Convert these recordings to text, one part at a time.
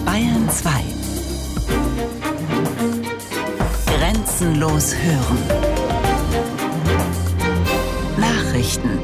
Bayern 2. Grenzenlos hören. Nachrichten.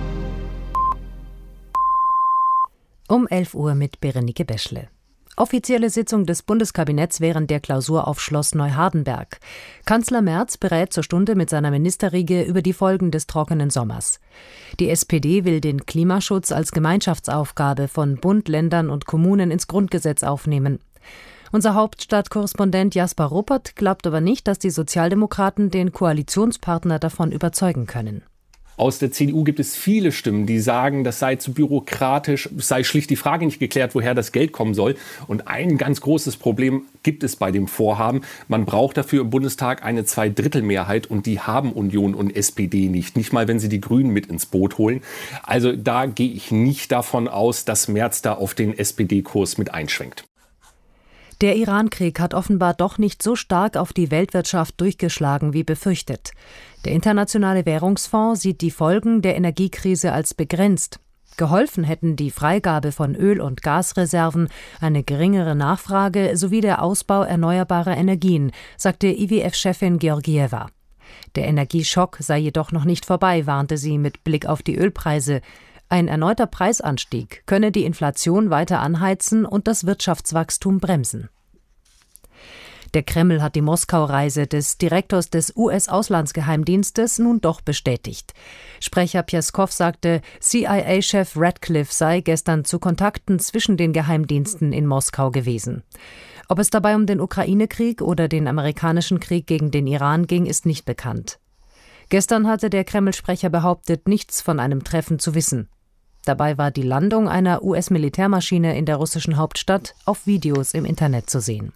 Um 11 Uhr mit Berenike Beschle. Offizielle Sitzung des Bundeskabinetts während der Klausur auf Schloss Neuhardenberg. Kanzler Merz berät zur Stunde mit seiner Ministerriege über die Folgen des trockenen Sommers. Die SPD will den Klimaschutz als Gemeinschaftsaufgabe von Bund, Ländern und Kommunen ins Grundgesetz aufnehmen. Unser Hauptstadtkorrespondent Jasper Ruppert glaubt aber nicht, dass die Sozialdemokraten den Koalitionspartner davon überzeugen können. Aus der CDU gibt es viele Stimmen, die sagen, das sei zu bürokratisch, es sei schlicht die Frage nicht geklärt, woher das Geld kommen soll. Und ein ganz großes Problem gibt es bei dem Vorhaben. Man braucht dafür im Bundestag eine Zweidrittelmehrheit und die haben Union und SPD nicht. Nicht mal, wenn sie die Grünen mit ins Boot holen. Also da gehe ich nicht davon aus, dass Merz da auf den SPD-Kurs mit einschwenkt. Der Iran-Krieg hat offenbar doch nicht so stark auf die Weltwirtschaft durchgeschlagen wie befürchtet. Der Internationale Währungsfonds sieht die Folgen der Energiekrise als begrenzt. Geholfen hätten die Freigabe von Öl- und Gasreserven, eine geringere Nachfrage sowie der Ausbau erneuerbarer Energien, sagte IWF-Chefin Georgieva. Der Energieschock sei jedoch noch nicht vorbei, warnte sie mit Blick auf die Ölpreise. Ein erneuter Preisanstieg könne die Inflation weiter anheizen und das Wirtschaftswachstum bremsen. Der Kreml hat die Moskau-Reise des Direktors des US-Auslandsgeheimdienstes nun doch bestätigt. Sprecher Pjeskow sagte, CIA-Chef Radcliffe sei gestern zu Kontakten zwischen den Geheimdiensten in Moskau gewesen. Ob es dabei um den Ukraine-Krieg oder den amerikanischen Krieg gegen den Iran ging, ist nicht bekannt. Gestern hatte der Kreml-Sprecher behauptet, nichts von einem Treffen zu wissen. Dabei war die Landung einer US-Militärmaschine in der russischen Hauptstadt auf Videos im Internet zu sehen.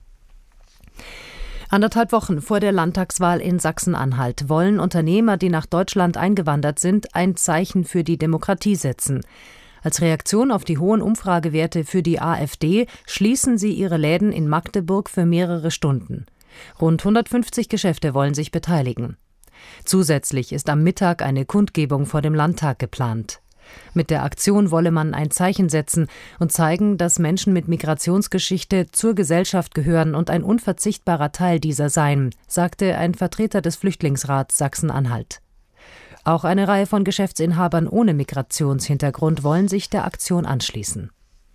1,5 Wochen vor der Landtagswahl in Sachsen-Anhalt wollen Unternehmer, die nach Deutschland eingewandert sind, ein Zeichen für die Demokratie setzen. Als Reaktion auf die hohen Umfragewerte für die AfD schließen sie ihre Läden in Magdeburg für mehrere Stunden. Rund 150 Geschäfte wollen sich beteiligen. Zusätzlich ist am Mittag eine Kundgebung vor dem Landtag geplant. Mit der Aktion wolle man ein Zeichen setzen und zeigen, dass Menschen mit Migrationsgeschichte zur Gesellschaft gehören und ein unverzichtbarer Teil dieser seien, sagte ein Vertreter des Flüchtlingsrats Sachsen-Anhalt. Auch eine Reihe von Geschäftsinhabern ohne Migrationshintergrund wollen sich der Aktion anschließen.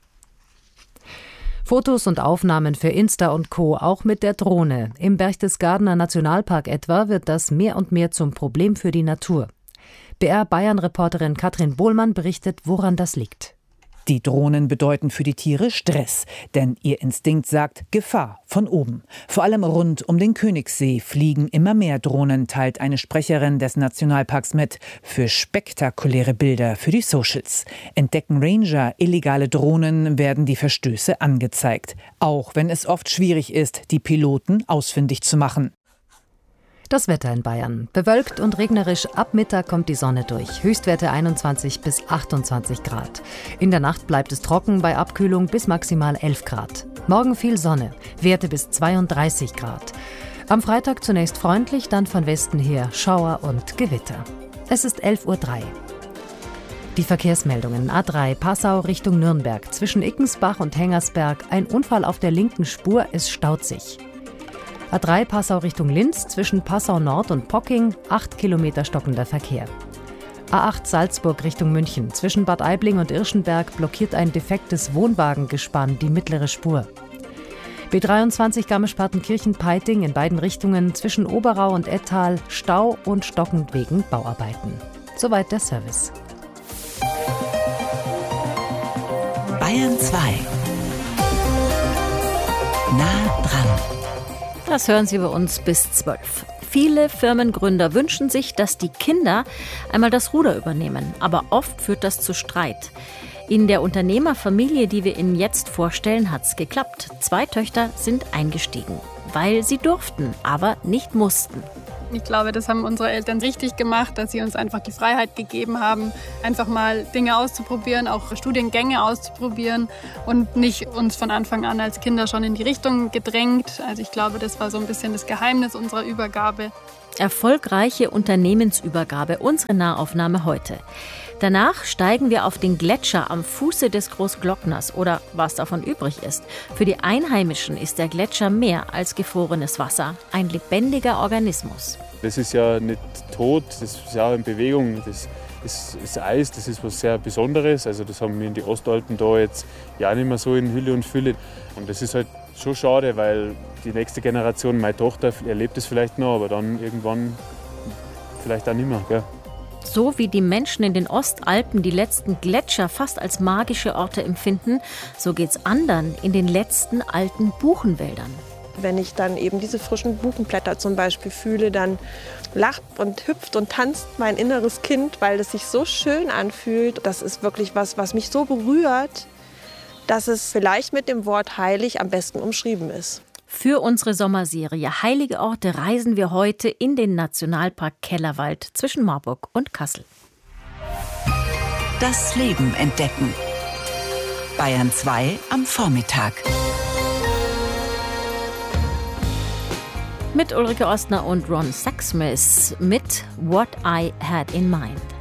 Fotos und Aufnahmen für Insta und Co. auch mit der Drohne. Im Berchtesgadener Nationalpark etwa wird das mehr und mehr zum Problem für die Natur. BR-Bayern-Reporterin Katrin Bohlmann berichtet, woran das liegt. Die Drohnen bedeuten für die Tiere Stress, denn ihr Instinkt sagt Gefahr von oben. Vor allem rund um den Königssee fliegen immer mehr Drohnen, teilt eine Sprecherin des Nationalparks mit, für spektakuläre Bilder für die Socials. Entdecken Ranger illegale Drohnen, werden die Verstöße angezeigt, auch wenn es oft schwierig ist, die Piloten ausfindig zu machen. Das Wetter in Bayern. Bewölkt und regnerisch, ab Mittag kommt die Sonne durch. Höchstwerte 21 bis 28 Grad. In der Nacht bleibt es trocken, bei Abkühlung bis maximal 11 Grad. Morgen viel Sonne, Werte bis 32 Grad. Am Freitag zunächst freundlich, dann von Westen her Schauer und Gewitter. Es ist 11:03 Uhr. Die Verkehrsmeldungen. A3 Passau Richtung Nürnberg. Zwischen Ickensbach und Hengersberg ein Unfall auf der linken Spur, es staut sich. A3 Passau Richtung Linz, zwischen Passau Nord und Pocking, 8 Kilometer stockender Verkehr. A8 Salzburg Richtung München, zwischen Bad Aibling und Irschenberg blockiert ein defektes Wohnwagengespann die mittlere Spur. B23 Garmisch-Partenkirchen-Peiting in beiden Richtungen, zwischen Oberau und Ettal, Stau und stockend wegen Bauarbeiten. Soweit der Service. Bayern 2. Nah dran. Das hören Sie bei uns bis 12. Viele Firmengründer wünschen sich, dass die Kinder einmal das Ruder übernehmen. Aber oft führt das zu Streit. In der Unternehmerfamilie, die wir Ihnen jetzt vorstellen, hat es geklappt. 2 Töchter sind eingestiegen, weil sie durften, aber nicht mussten. Ich glaube, das haben unsere Eltern richtig gemacht, dass sie uns einfach die Freiheit gegeben haben, einfach mal Dinge auszuprobieren, auch Studiengänge auszuprobieren und nicht uns von Anfang an als Kinder schon in die Richtung gedrängt. Also ich glaube, das war so ein bisschen das Geheimnis unserer Übergabe. Erfolgreiche Unternehmensübergabe, unsere Nahaufnahme heute. Danach steigen wir auf den Gletscher am Fuße des Großglockners oder was davon übrig ist. Für die Einheimischen ist der Gletscher mehr als gefrorenes Wasser, ein lebendiger Organismus. Das ist ja nicht tot, das ist ja in Bewegung. Das ist Eis, das ist was sehr Besonderes. Also das haben wir in den Ostalpen da jetzt ja nicht mehr so in Hülle und Fülle. Und das ist halt schon schade, weil die nächste Generation, meine Tochter, erlebt es vielleicht noch, aber dann irgendwann vielleicht auch nicht mehr. Gell? So wie die Menschen in den Ostalpen die letzten Gletscher fast als magische Orte empfinden, so geht's anderen in den letzten alten Buchenwäldern. Wenn ich dann eben diese frischen Buchenblätter zum Beispiel fühle, dann lacht und hüpft und tanzt mein inneres Kind, weil es sich so schön anfühlt. Das ist wirklich was mich so berührt, dass es vielleicht mit dem Wort heilig am besten umschrieben ist. Für unsere Sommerserie Heilige Orte reisen wir heute in den Nationalpark Kellerwald zwischen Marburg und Kassel. Das Leben entdecken. Bayern 2 am Vormittag. Mit Ulrike Ostner und Ron Sachsmith mit What I Had in Mind.